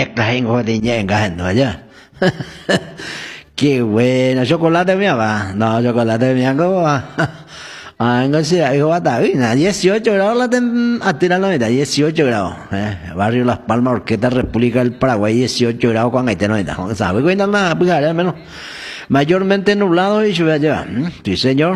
tengo de ñenga, no ya. Qué bueno, chocolate mía va. No, chocolate mía como va. Ah, en García, hijo Batavina, 18 grados la temperatura, la mitad, 18 grados. Barrio Las Palmas, Orquesta República del Paraguay, 18 grados con Haití, no está. ¿Sabe cuál es la pues al menos? Mayormente nublado y lluvia lleva. Sí, señor.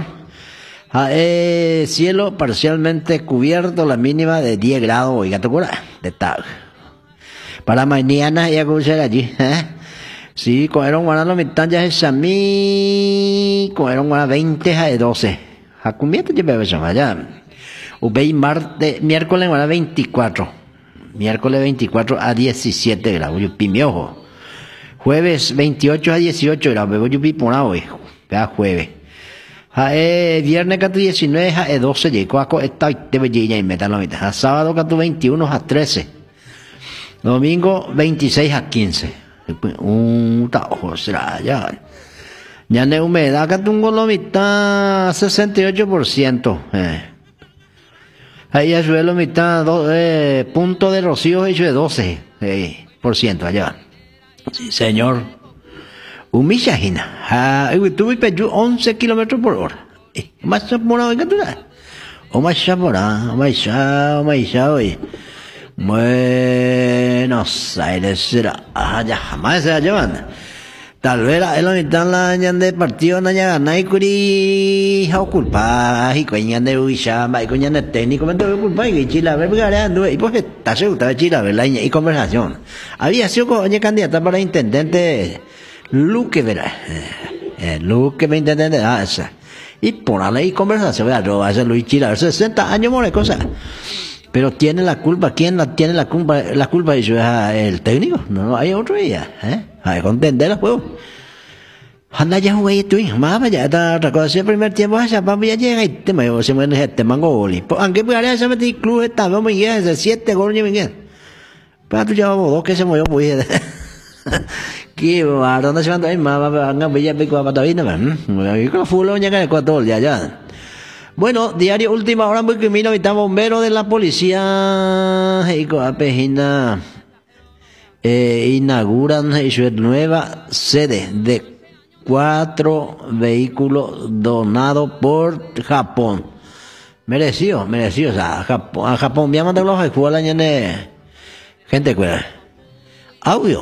Cielo parcialmente cubierto, la mínima de 10 grados, oiga, tu cura, de tal. Para mañana ya escuchar allí, Sí, cogieron guana la mitad ya es a mí, cogieron guana 20 a 12. Jacumieta ya bebe son allá. Ubey miércoles guana 24. Miércoles 24 a 17 grados, yo pi mi ojo. Jueves 28 a 18 grados, bebo yo pi por hoy, cada jueves. Viernes 19 a 12 llegó a esta te bellilla y metal la mitad. Sábado 21 a 13. Domingo 26 a 15. Tajo será ya. Ya de humedad que tengo la mitad 68%. Ahí ya sube la mitad punto de rocío hecho de 12% allá. Sí, señor. Humillajina. Tuve pecho 11 kilómetros por hora. Más por ahora, o más por ahora, oye. Buenos Aires será. Ya jamás se la llevan. Tal vez la mitad la añan de partido no haya ganado y curi o culpa y coñan de uishamba y coñan de técnico me tengo culpa y chila ver porque y porque está seguro de chila ver la y conversación. Había sido coña candidata para intendente Luque verá. Luque me intendente esa. Y por la ley conversación vea yo hace Luis Chila 60 años more cosa. Pero tiene la culpa, ¿quién la tiene la culpa? La culpa de eso es el técnico, no hay otro día, hay que entender el juego. Anda ya jugué tú, más allá está otra cosa, el primer tiempo allá vamos ya llega y te me se muere este mango goli. Aunque pues allá se metí club está vamos ya de 7 goles Miguel. Pero tú ya vamos dos que se murió pues. Qué bárbaro, no se van a ir más, van a ver pico a Patavina, yo creo fulo ya que el 4 ya. Bueno, diario Última Hora, muy camino, está bombero de la policía y Coapejina inauguran su nueva sede de 4 vehículos donados por Japón. Merecido, o sea, a Japón, me mandan los escuelas de gente cuera. Audio,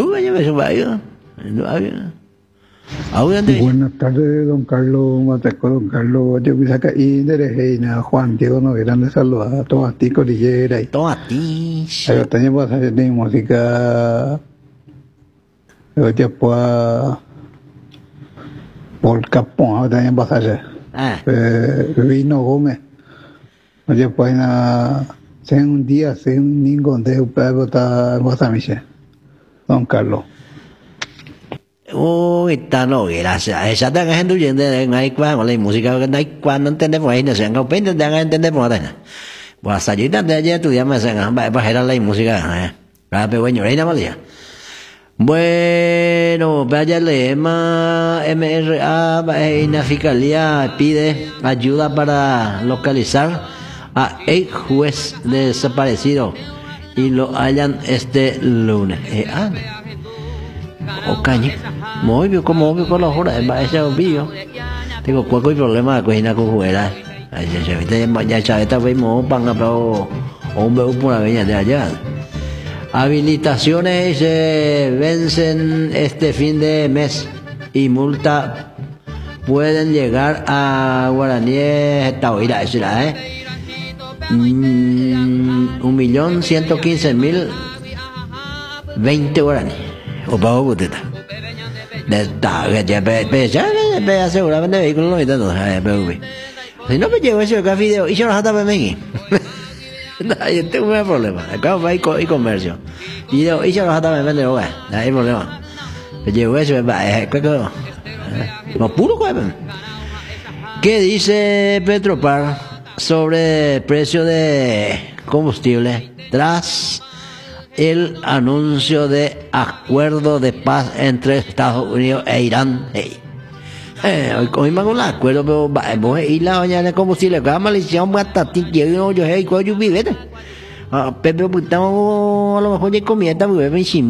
Buenas tardes, don Carlos Mateco, don Carlos. Yo pienso que ahí de Reina, Juan Diego Noguera le saluda a Tomati Cordillera y Tomati. Pero tenía pasajes de música. Yo te puedo por Capón, tenía pasajes. Vino Gómez. Oye, pues en un día, sin ningún de botar Guasamiche, don Carlos. Está no, gracias. Esa tenga gente huyendo de ahí cuando la música que hay cuando entendemos ahí no se han copado de entender por ahí. Pues allí de allí estudiamos en para la música, para pequeño reina valía. Bueno, vaya lema MRA la fiscalía pide ayuda para localizar a el juez desaparecido y lo hallan este lunes. Caño, muy bien, como obvio con los horas, ese obvio. Tengo cualquier problema de cocina con juguera. Ya chaveta vemos panga pero un bebé por la veña de allá. Habilitaciones se vencen este fin de mes y multa pueden llegar a guaraníes taoíra, ¿será? 1.115.020 guaraníes. O pago boteta. Ya seguramente vehículo no está todo. Si no me llevo ese acá video y yo no hasta me yo tengo un problema. Acá va y comercio. Video y yo no hasta me vende no hay problema. Me llevo eso no puro jueves. ¿Qué dice Petropar sobre el precio de combustible tras el anuncio de acuerdo de paz entre Estados Unidos e Irán? Hoy me hago un acuerdo, pero vos y la doña de combustible, cada maldición, hasta ti, yo, hey, cuál yo vive, Pepe, pues estamos, a lo mejor ya comida, pues,